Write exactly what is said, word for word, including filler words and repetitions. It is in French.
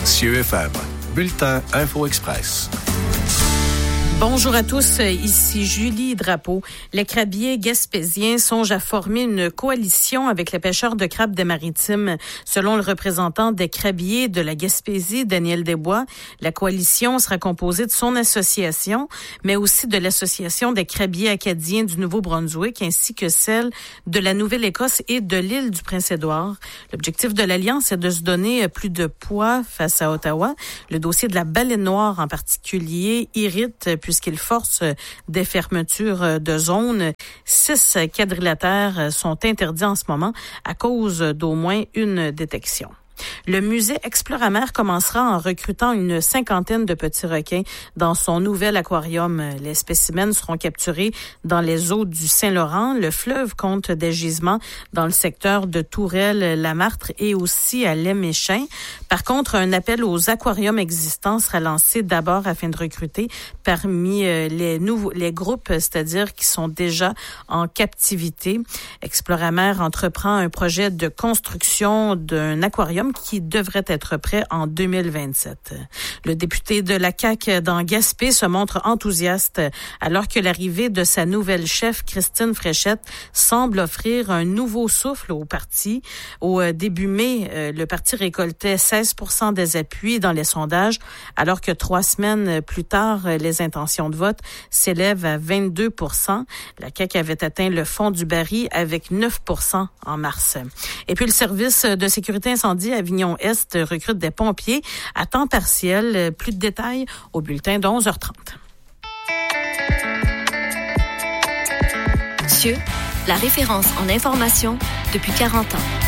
C E F M. Bulletin Info Express. Bonjour à tous, ici Julie Drapeau. Les crabiers gaspésiens songent à former une coalition avec les pêcheurs de crabes des Maritimes. Selon le représentant des crabiers de la Gaspésie, Daniel Desbois, la coalition sera composée de son association, mais aussi de l'association des crabiers acadiens du Nouveau-Brunswick, ainsi que celle de la Nouvelle-Écosse et de l'île du Prince-Édouard. L'objectif de l'Alliance est de se donner plus de poids face à Ottawa. Le dossier de la baleine noire en particulier irrite puisqu'il force des fermetures de zones. Six quadrilatères sont interdits en ce moment à cause d'au moins une détection. Le musée Exploramer commencera en recrutant une cinquantaine de petits requins dans son nouvel aquarium. Les spécimens seront capturés dans les eaux du Saint-Laurent. Le fleuve compte des gisements dans le secteur de Tourelle-Lamartre et aussi à Léméchin. Par contre, un appel aux aquariums existants sera lancé d'abord afin de recruter parmi les nouveaux les groupes, c'est-à-dire qui sont déjà en captivité. Exploramer entreprend un projet de construction d'un aquarium qui devrait être prêt en deux mille vingt-sept. Le député de la C A Q dans Gaspé se montre enthousiaste alors que l'arrivée de sa nouvelle chef, Christine Fréchette, semble offrir un nouveau souffle au parti. Au début mai, le parti récoltait seize pour cent des appuis dans les sondages, alors que trois semaines plus tard, les intentions de vote s'élèvent à vingt-deux pour cent. La C A Q avait atteint le fond du baril avec neuf pour cent en mars. Et puis le service de sécurité incendie Avignon-Est recrute des pompiers à temps partiel. Plus de détails au bulletin de onze heures trente. C I E, la référence en information depuis quarante ans.